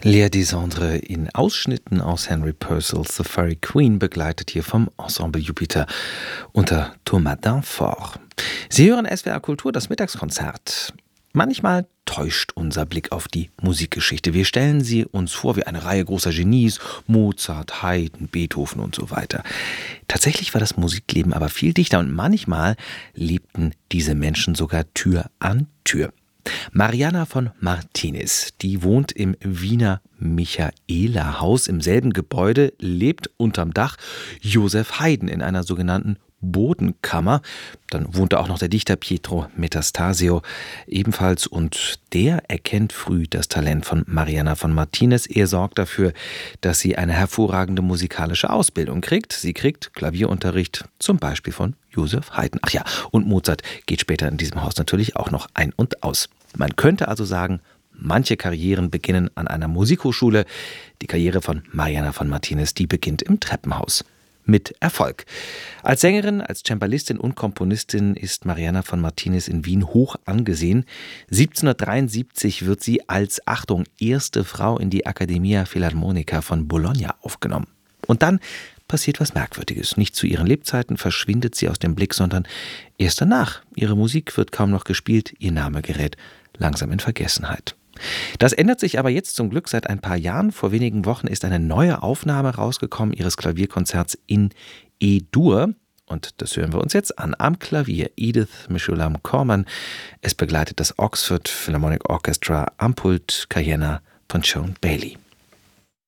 Lea Desandre in Ausschnitten aus Henry Purcells The Fairy Queen, begleitet hier vom Ensemble Jupiter unter Thomas Danforth. Sie hören SWR Kultur, das Mittagskonzert. Manchmal täuscht unser Blick auf die Musikgeschichte. Wir stellen sie uns vor wie eine Reihe großer Genies, Mozart, Haydn, Beethoven und so weiter. Tatsächlich war das Musikleben aber viel dichter und manchmal lebten diese Menschen sogar Tür an Tür. Mariana von Martinez, die wohnt im Wiener Michaelerhaus im selben Gebäude, lebt unterm Dach Joseph Haydn in einer sogenannten Bodenkammer. Dann wohnt da auch noch der Dichter Pietro Metastasio ebenfalls und der erkennt früh das Talent von Mariana von Martinez. Er sorgt dafür, dass sie eine hervorragende musikalische Ausbildung kriegt. Sie kriegt Klavierunterricht, zum Beispiel von Joseph Haydn. Ach ja, und Mozart geht später in diesem Haus natürlich auch noch ein und aus. Man könnte also sagen, manche Karrieren beginnen an einer Musikhochschule. Die Karriere von Mariana von Martinez, die beginnt im Treppenhaus. Mit Erfolg. Als Sängerin, als Cembalistin und Komponistin ist Mariana von Martinez in Wien hoch angesehen. 1773 wird sie als, Achtung, erste Frau in die Accademia Philharmonica von Bologna aufgenommen. Und dann passiert was Merkwürdiges. Nicht zu ihren Lebzeiten verschwindet sie aus dem Blick, sondern erst danach. Ihre Musik wird kaum noch gespielt, ihr Name gerät langsam in Vergessenheit. Das ändert sich aber jetzt zum Glück seit ein paar Jahren. Vor wenigen Wochen ist eine neue Aufnahme rausgekommen ihres Klavierkonzerts in E-Dur. Und das hören wir uns jetzt an. Am Klavier Edith Meshulam-Corman. Es begleitet das Oxford Philharmonic Orchestra, am Pult Cayenne von Joan Bailey.